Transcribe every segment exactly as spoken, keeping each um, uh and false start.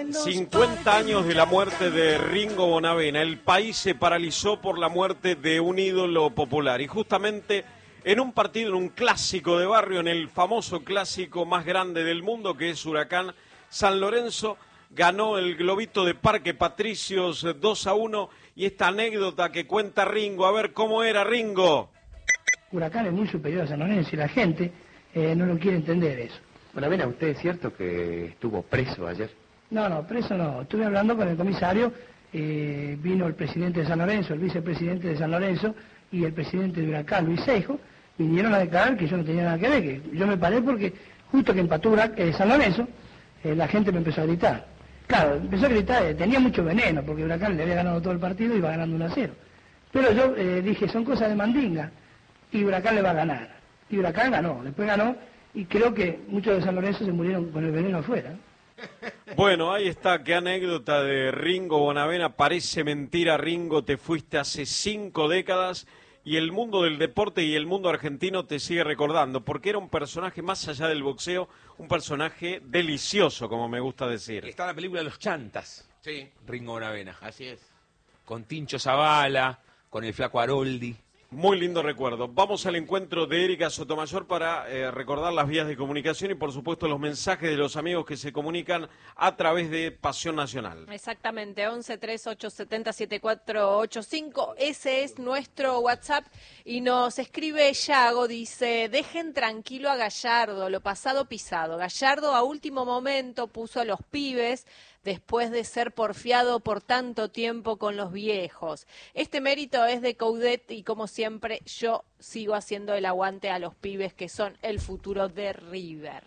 cincuenta años de la muerte de Ringo Bonavena. El país se paralizó por la muerte de un ídolo popular. Y justamente en un partido, en un clásico de barrio, en el famoso clásico más grande del mundo, que es Huracán San Lorenzo, ganó el globito de Parque Patricios dos a uno. Y esta anécdota que cuenta Ringo, a ver cómo era Ringo. Huracán es muy superior a San Lorenzo y la gente eh, no lo quiere entender eso. Bonavena, ¿usted es cierto que estuvo preso ayer? No, no, preso no. Estuve hablando con el comisario, eh, vino el presidente de San Lorenzo, el vicepresidente de San Lorenzo y el presidente de Huracán, Luis Seijo, vinieron a declarar que yo no tenía nada que ver, que yo me paré porque justo que empató eh, San Lorenzo, eh, la gente me empezó a gritar. Claro, empezó a gritar, eh, tenía mucho veneno porque Huracán le había ganado todo el partido y iba ganando uno a cero. Pero yo eh, dije, son cosas de mandinga y Huracán le va a ganar. Y Huracán ganó, después ganó. Y creo que muchos de San Lorenzo se murieron con el veneno afuera. Bueno, ahí está, qué anécdota de Ringo Bonavena. Parece mentira, Ringo, te fuiste hace cinco décadas y el mundo del deporte y el mundo argentino te sigue recordando, porque era un personaje más allá del boxeo, un personaje delicioso, como me gusta decir. Está la película Los Chantas, Sí, Ringo Bonavena, así es. con Tincho Zavala, con el Flaco Aroldi. Muy lindo recuerdo. Vamos al encuentro de Erika Sotomayor para eh, recordar las vías de comunicación y, por supuesto, los mensajes de los amigos que se comunican a través de Pasión Nacional. Exactamente, once, tres, ocho, setenta, setenta y cuatro, ochenta y cinco. Ese es nuestro WhatsApp. Y nos escribe Yago, dice, dejen tranquilo a Gallardo, lo pasado pisado. Gallardo a último momento puso a los pibes después de ser porfiado por tanto tiempo con los viejos. Este mérito es de Coudet y, como siempre, yo sigo haciendo el aguante a los pibes que son el futuro de River.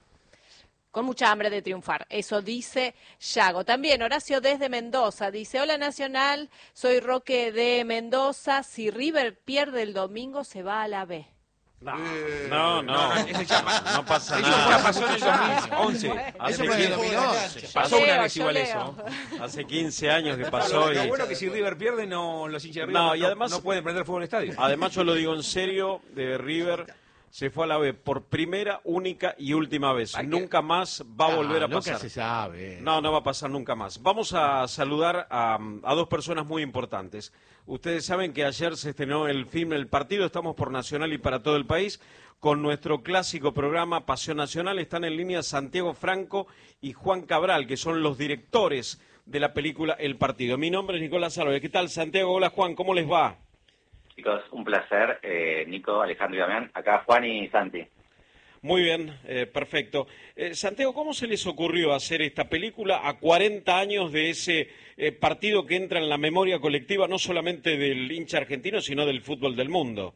Con mucha hambre de triunfar, eso dice Yago. También Horacio desde Mendoza dice, hola Nacional, soy Roque de Mendoza, si River pierde el domingo se va a la B. No, no, no, no, ese ya pasó. no pasa Eso nada. ya pasó en el dos mil once. Hace Eso fue en el dos mil once. Pasó Yo una leo, vez yo igual leo. eso. Hace quince años que Lo, pasó. lo y... bueno es que si River pierde, no, los hinchas de River No, no, y además- no pueden prender fuego en el estadio. Además, yo lo digo en serio, de River se fue a la B por primera, única y última vez. Hay que- Nunca más va a volver a Nunca pasar. se sabe. No, no va a pasar nunca más. Vamos a saludar a, a dos personas muy importantes. Ustedes saben que ayer se estrenó el film El Partido, estamos por Nacional y para todo el país, con nuestro clásico programa Pasión Nacional. Están en línea Santiago Franco y Juan Cabral, que son los directores de la película El Partido. Mi nombre es Nicolás Álvarez. ¿Qué tal, Santiago? Hola, Juan, ¿cómo les va? Chicos, un placer. Eh, Nico, Alejandro y Damián. Acá Juan y Santi. Muy bien, eh, perfecto. Eh, Santiago, ¿cómo se les ocurrió hacer esta película a cuarenta años de ese eh, partido que entra en la memoria colectiva no solamente del hincha argentino, sino del fútbol del mundo?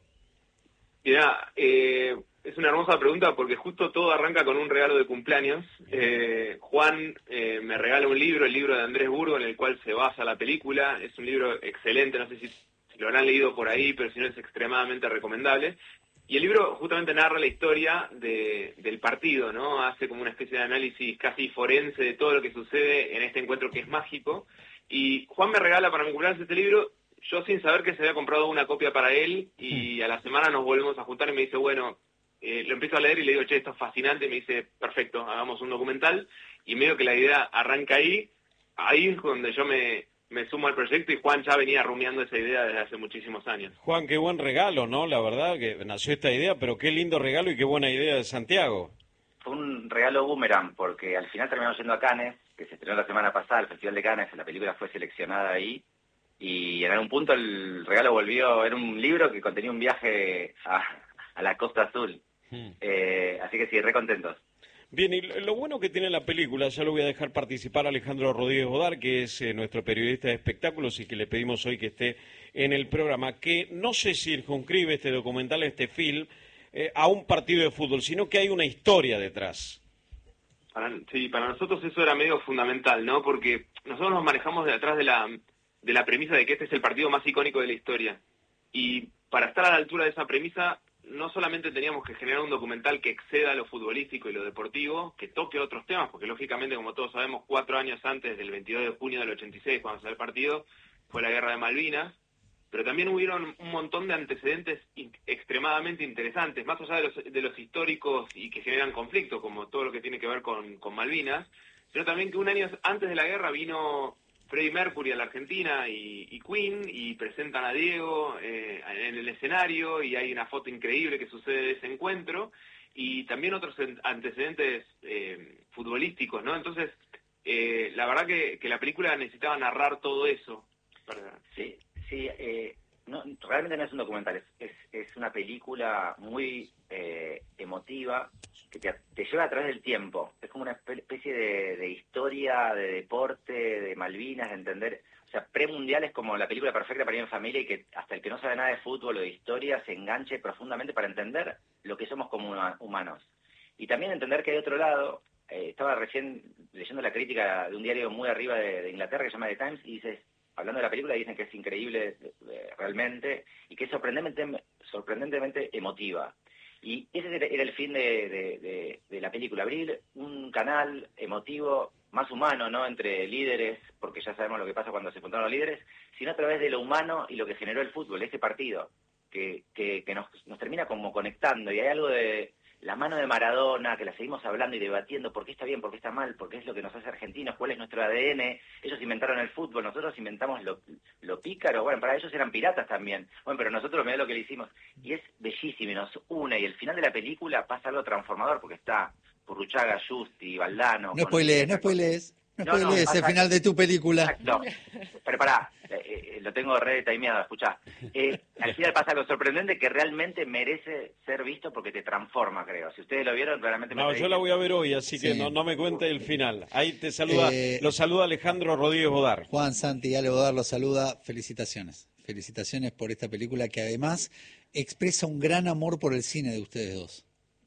Mirá, eh, es una hermosa pregunta porque justo todo arranca con un regalo de cumpleaños. Eh, Juan eh, me regala un libro, el libro de Andrés Burgo, en el cual se basa la película. Es un libro excelente, no sé si, si lo habrán leído por ahí, pero si no es extremadamente recomendable. Y el libro justamente narra la historia de, del partido, ¿no? Hace como una especie de análisis casi forense de todo lo que sucede en este encuentro que es mágico. Y Juan me regala para mi cumpleaños este libro, yo sin saber que se había comprado una copia para él, y a la semana nos volvemos a juntar y me dice, bueno, eh, lo empiezo a leer y le digo, che, esto es fascinante, y me dice, perfecto, hagamos un documental, y medio que la idea arranca ahí, ahí es donde yo me, me sumo al proyecto, y Juan ya venía rumiando esa idea desde hace muchísimos años. Juan, qué buen regalo, ¿no? La verdad que nació esta idea, pero qué lindo regalo y qué buena idea de Santiago. Fue un regalo boomerang, porque al final terminamos yendo a Cannes, que se estrenó la semana pasada, el Festival de Cannes, la película fue seleccionada ahí, y en algún punto el regalo volvió, era un libro que contenía un viaje a, a la Costa Azul. Hmm. Eh, así que sí, re contentos. Bien, y lo bueno que tiene la película, ya lo voy a dejar participar a Alejandro Rodríguez Bodar, que es eh, nuestro periodista de espectáculos y que le pedimos hoy que esté en el programa, que no se circunscribe este documental, este film, eh, a un partido de fútbol, sino que hay una historia detrás. Para, sí, para nosotros eso era medio fundamental, ¿no? Porque nosotros nos manejamos de atrás de la, de la premisa de que este es el partido más icónico de la historia. Y para estar a la altura de esa premisa, no solamente teníamos que generar un documental que exceda lo futbolístico y lo deportivo, que toque otros temas, porque lógicamente, como todos sabemos, cuatro años antes del veintidós de junio del ochenta y seis, cuando salió el partido, fue la Guerra de Malvinas, pero también hubieron un montón de antecedentes in- extremadamente interesantes, más allá de los, de los históricos y que generan conflictos, como todo lo que tiene que ver con, con Malvinas. sino también que un año antes de la guerra vino Freddie Mercury a la Argentina y, y Queen, y presentan a Diego eh, en el escenario, y hay una foto increíble que sucede de ese encuentro, y también otros antecedentes eh, futbolísticos, ¿no? Entonces, eh, la verdad que, que la película necesitaba narrar todo eso. Para... Sí, sí, eh, no, realmente no es un documental, es, es, es una película muy eh, emotiva, que te, te lleva a través del tiempo. Es como una especie de, de historia, de deporte, de Malvinas, de entender... O sea, premundial es como la película perfecta para ir en familia, y que hasta el que no sabe nada de fútbol o de historia se enganche profundamente para entender lo que somos como humanos. Y también entender que hay otro lado. Eh, estaba recién leyendo la crítica de un diario muy arriba de, de Inglaterra que se llama The Times, y dices, hablando de la película, dicen que es increíble eh, realmente, y que es sorprendentemente, sorprendentemente emotiva. Y ese era el fin de, de, de, de la película, abrir un canal emotivo más humano, ¿no?, entre líderes, porque ya sabemos lo que pasa cuando se juntaron los líderes, sino a través de lo humano y lo que generó el fútbol, este partido, que, que, que nos, nos termina como conectando. Y hay algo de la mano de Maradona, que la seguimos hablando y debatiendo por qué está bien, por qué está mal, por qué es lo que nos hace argentinos, cuál es nuestro A D N. Ellos inventaron el fútbol, nosotros inventamos lo, lo pícaro. Bueno, para ellos eran piratas también. Bueno, pero nosotros mirá lo que le hicimos. Y es bellísimo y nos une. Y el final de la película pasa algo transformador, porque está Purruchaga, Justi, Valdano... No spoilees, no spoilees. No No, no, spoilees pasa- el final de tu película. No, pero pará, eh, eh, lo tengo re timeado, escuchá. Eh, al final pasa algo sorprendente que realmente merece ser visto porque te transforma, creo. Si ustedes lo vieron, claramente me No, reí. yo la voy a ver hoy, así que Sí. no, no me cuente el final. Ahí te saluda, Eh, lo saluda Alejandro Rodríguez Bodar. Juan, Santi, Ale Bodar los saluda. Felicitaciones. Felicitaciones por esta película que además expresa un gran amor por el cine de ustedes dos.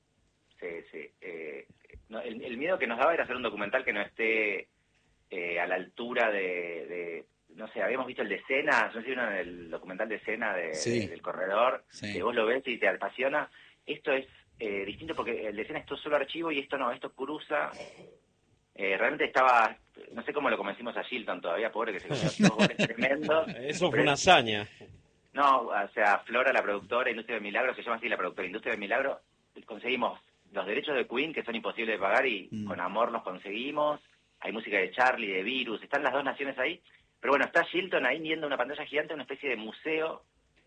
Sí, sí. Eh, no, el, el miedo que nos daba era hacer un documental que no esté eh, a la altura de, de... No sé, habíamos visto el de Senna, no sé si vieron el documental de Senna de, Sí. de- del corredor, Sí. que vos lo ves y te apasiona. Esto es eh, distinto porque el de Senna esto es solo archivo y esto no, esto cruza... Eh, realmente estaba, no sé cómo lo convencimos a Shilton todavía, pobre, que se comió dos goles tremendos. Eso fue Pero- una hazaña. No, o sea, Flora, la productora, Industria del Milagro, se llama así la productora, Industria del Milagro, conseguimos los derechos de Queen, que son imposibles de pagar, y Mm. con amor los conseguimos. Hay música de Charlie, de Virus, están las dos naciones ahí. Pero bueno, está Shilton ahí viendo una pantalla gigante, una especie de museo,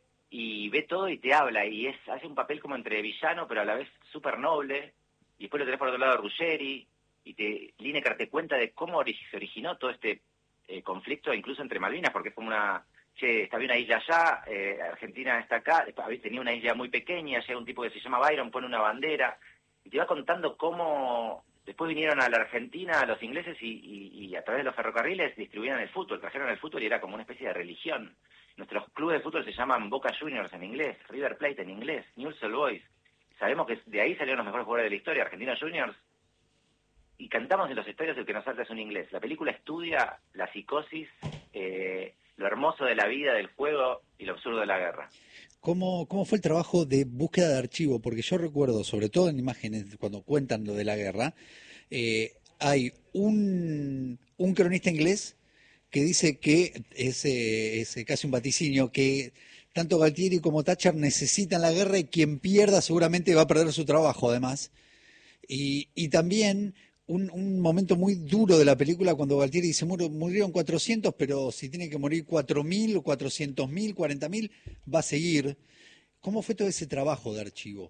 y ve todo y te habla, y es hace un papel como entre villano, pero a la vez súper noble. Y después lo tenés por otro lado a Ruggeri, y te, Lineker te cuenta de cómo ori- se originó todo este eh, conflicto, incluso entre Malvinas, porque es como una... Che, está bien una isla allá, eh, Argentina está acá, tenía una isla muy pequeña, llega un tipo que se llama Byron, pone una bandera, y te va contando cómo después vinieron a la Argentina los ingleses y, y, y a través de los ferrocarriles distribuían el fútbol, trajeron el fútbol y era como una especie de religión. Nuestros clubes de fútbol se llaman Boca Juniors en inglés, River Plate en inglés, Newell's Old Boys. Sabemos que de ahí salieron los mejores jugadores de la historia, Argentina Juniors, y cantamos en los estadios el que nos salta es un inglés. La película estudia la psicosis, eh, lo hermoso de la vida, del juego y lo absurdo de la guerra. ¿Cómo, ¿Cómo fue el trabajo de búsqueda de archivo? Porque yo recuerdo, sobre todo en imágenes, cuando cuentan lo de la guerra, eh, hay un, un cronista inglés que dice que es, eh, es casi un vaticinio, que tanto Galtieri como Thatcher necesitan la guerra y quien pierda seguramente va a perder su trabajo, además. Y, y también un, un momento muy duro de la película cuando Galtieri dice, "Mur- murieron cuatrocientos, pero si tiene que morir cuatro mil, cuatrocientos mil, cuarenta mil, va a seguir". ¿Cómo fue todo ese trabajo de archivo?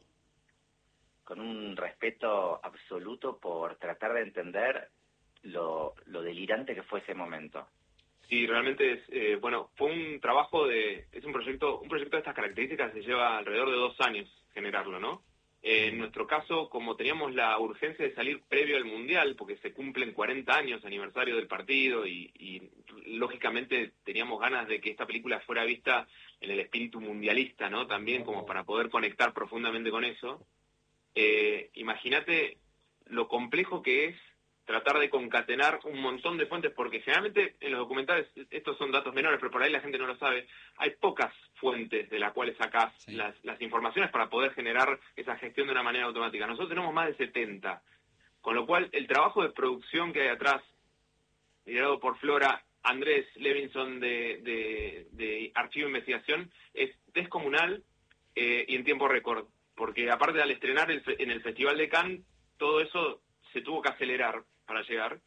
Con un respeto absoluto por tratar de entender lo, lo delirante que fue ese momento. Sí, realmente es, eh, bueno, fue un trabajo de, es un proyecto, un proyecto de estas características se lleva alrededor de dos años generarlo, ¿no? Eh, en nuestro caso, como teníamos la urgencia de salir previo al Mundial, porque se cumplen cuarenta años aniversario del partido y, y lógicamente teníamos ganas de que esta película fuera vista en el espíritu mundialista, ¿no? También como para poder conectar profundamente con eso. Eh, imagínate lo complejo que es tratar de concatenar un montón de fuentes, porque generalmente en los documentales, estos son datos menores, pero por ahí la gente no lo sabe, hay pocas fuentes de las cuales sacás Sí. las, las informaciones para poder generar esa gestión de una manera automática. Nosotros tenemos más de setenta, con lo cual el trabajo de producción que hay atrás, liderado por Flora, Andrés Levinson de, de, de Archivo de Investigación, es descomunal eh, y en tiempo récord, porque aparte al estrenar el fe- en el Festival de Cannes, todo eso se tuvo que acelerar para llegar,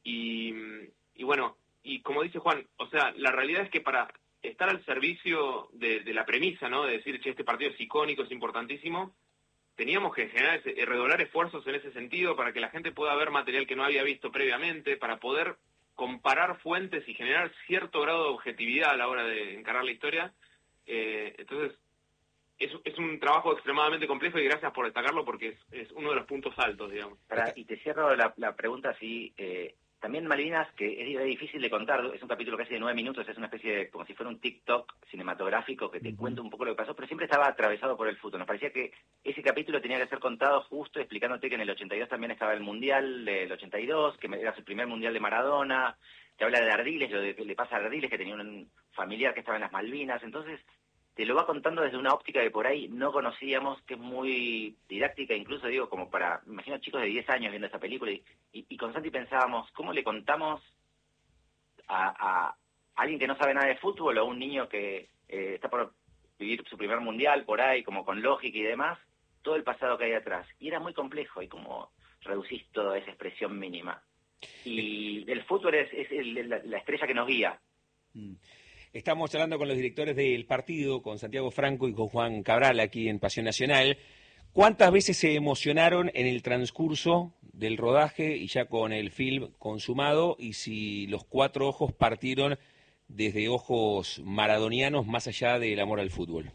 Y, y bueno, y como dice Juan, o sea, la realidad es que para estar al servicio de, de la premisa, ¿no? De decir, che, este partido es icónico, es importantísimo, teníamos que generar, ese, redoblar esfuerzos en ese sentido para que la gente pueda ver material que no había visto previamente, para poder comparar fuentes y generar cierto grado de objetividad a la hora de encarar la historia. Eh, entonces, es, es un trabajo extremadamente complejo y gracias por destacarlo porque es, es uno de los puntos altos, digamos. Para, y te cierro la, la pregunta así, eh, también Malvinas, que es, es difícil de contar, es un capítulo casi de nueve minutos, es una especie de, como si fuera un TikTok cinematográfico que te uh-huh. cuenta un poco lo que pasó, pero siempre estaba atravesado por el fútbol. Nos parecía que ese capítulo tenía que ser contado justo explicándote que en el ochenta y dos también estaba el Mundial del ochenta y dos, que era su primer Mundial de Maradona, te habla de Ardiles, lo de que le pasa a Ardiles, que tenía un familiar que estaba en las Malvinas, entonces te lo va contando desde una óptica que por ahí no conocíamos, que es muy didáctica, incluso digo, como para, me imagino chicos de diez años viendo esta película, y, y, y con Santi pensábamos, ¿cómo le contamos a, a alguien que no sabe nada de fútbol o a un niño que eh, está por vivir su primer mundial por ahí, como con lógica y demás, todo el pasado que hay atrás? Y era muy complejo, y cómo reducís toda esa expresión mínima. Y el fútbol es, es el, la, la estrella que nos guía. Mm. Estamos hablando con los directores del partido, con Santiago Franco y con Juan Cabral aquí en Pasión Nacional. ¿Cuántas veces se emocionaron en el transcurso del rodaje y ya con el film consumado? Y si los cuatro ojos partieron desde ojos maradonianos más allá del amor al fútbol.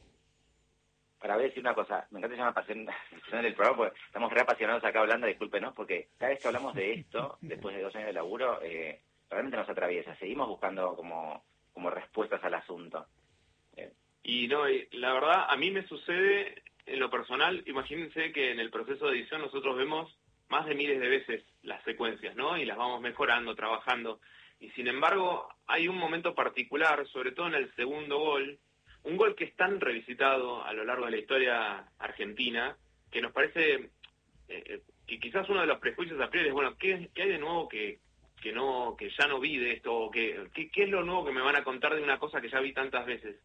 Para ver, decir una cosa, me encanta llamar pasión en el programa porque estamos re apasionados acá hablando, discúlpenos, porque cada vez que hablamos de esto, después de dos años de laburo, eh, realmente nos atraviesa. Seguimos buscando como... como respuestas al asunto. Eh. Y no, y la verdad, a mí me sucede en lo personal, imagínense que en el proceso de edición nosotros vemos más de miles de veces las secuencias, ¿no? Y las vamos mejorando, trabajando. Y sin embargo, hay un momento particular, sobre todo en el segundo gol, un gol que es tan revisitado a lo largo de la historia argentina, que nos parece eh, que quizás uno de los prejuicios a priori es, bueno, ¿qué, qué hay de nuevo que... que no que ya no vi de esto, que, que qué es lo nuevo que me van a contar de una cosa que ya vi tantas veces?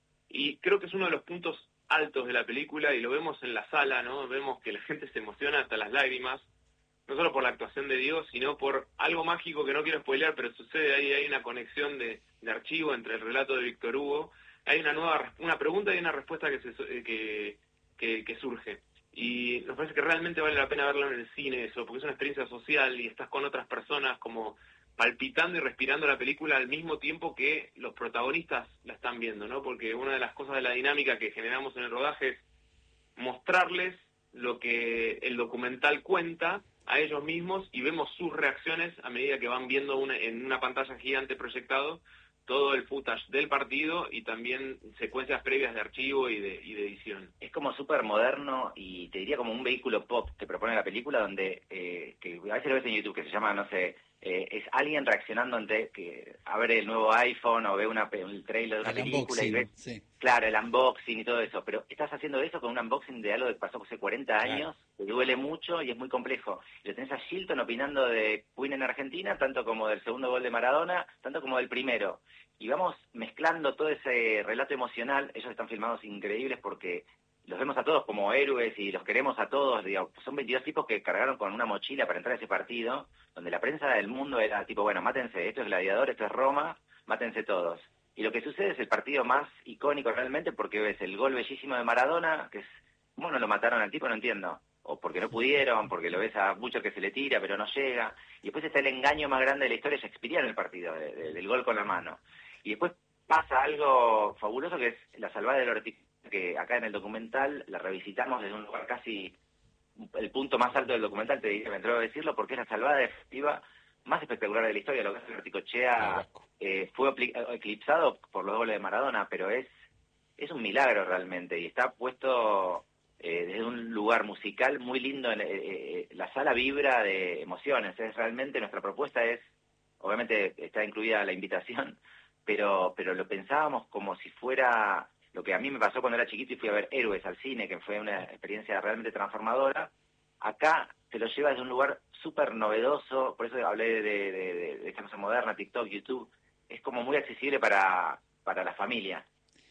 Y creo que es uno de los puntos altos de la película y lo vemos en la sala, ¿no? Vemos que la gente se emociona hasta las lágrimas, no solo por la actuación de Diego, sino por algo mágico que no quiero spoilear, pero sucede ahí, hay una conexión de, de archivo entre el relato de Víctor Hugo, hay una nueva una pregunta y una respuesta que, se, que, que, que surge. Y nos parece que realmente vale la pena verlo en el cine eso, porque es una experiencia social y estás con otras personas como palpitando y respirando la película al mismo tiempo que los protagonistas la están viendo, ¿no? Porque una de las cosas de la dinámica que generamos en el rodaje es mostrarles lo que el documental cuenta a ellos mismos y vemos sus reacciones a medida que van viendo una, en una pantalla gigante proyectado todo el footage del partido y también secuencias previas de archivo y de, y de edición. Es como súper moderno y te diría como un vehículo pop que propone la película donde, eh, que a veces lo ves en YouTube, que se llama, no sé, eh, es alguien reaccionando ante que abre el nuevo iPhone o ve una, un trailer de una el película y ves, sí. claro, el unboxing y todo eso, pero estás haciendo eso con un unboxing de algo que pasó hace cuarenta años, que duele mucho y es muy complejo. Y lo tenés a Shilton opinando de Queen en Argentina, tanto como del segundo gol de Maradona, tanto como del primero. Y vamos mezclando todo ese relato emocional. Ellos están filmados increíbles porque los vemos a todos como héroes y los queremos a todos. Digamos, son veintidós tipos que cargaron con una mochila para entrar a ese partido, donde la prensa del mundo era tipo, bueno, mátense, esto es Gladiador, esto es Roma, mátense todos. Y lo que sucede es el partido más icónico realmente porque ves el gol bellísimo de Maradona, que es, ¿cómo no lo mataron al tipo? No entiendo. O porque no pudieron, porque lo ves a mucho que se le tira, pero no llega. Y después está el engaño más grande de la historia, Shakespeareano, el partido, de, de, del gol con la mano. Y después pasa algo fabuloso que es la salvada del Ortiz, que acá en el documental la revisitamos desde un lugar casi el punto más alto del documental, te diría, me atrevo a decirlo, porque es la salvada definitiva más espectacular de la historia. Lo que hace Orticochea eh, fue eclipsado por los goles de Maradona, pero es es un milagro realmente y está puesto eh, desde un lugar musical muy lindo. En, eh, eh, la sala vibra de emociones. Es realmente nuestra propuesta es, obviamente está incluida la invitación, pero pero lo pensábamos como si fuera lo que a mí me pasó cuando era chiquito y fui a ver Héroes al cine, que fue una experiencia realmente transformadora. Acá te lo lleva desde un lugar súper novedoso, por eso hablé de, de, de, de esta cosa moderna, TikTok, YouTube, es como muy accesible para, para la familia.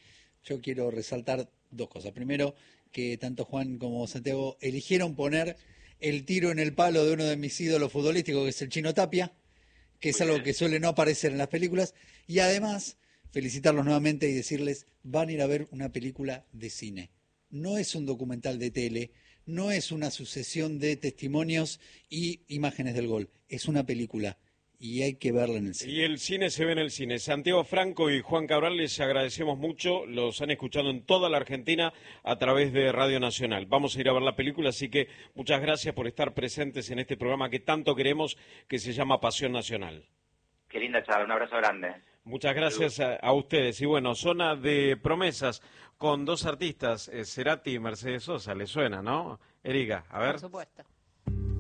Yo quiero resaltar dos cosas. Primero, que tanto Juan como Santiago eligieron poner el tiro en el palo de uno de mis ídolos futbolísticos, que es el Chino Tapia, que es Muy algo bien. que suele no aparecer en las películas, y además felicitarlos nuevamente y decirles, van a ir a ver una película de cine. No es un documental de tele, no es una sucesión de testimonios y imágenes del gol, es una película y hay que verla en el cine. Y el cine se ve en el cine. Santiago Franco y Juan Cabral, les agradecemos mucho. Los han escuchado en toda la Argentina a través de Radio Nacional. Vamos a ir a ver la película, así que muchas gracias por estar presentes en este programa que tanto queremos, que se llama Pasión Nacional. Qué linda charla, un abrazo grande. Muchas gracias a, a ustedes. Y bueno, zona de promesas con dos artistas, eh, Cerati y Mercedes Sosa. ¿Le suena, no? Erika, a ver. Por supuesto.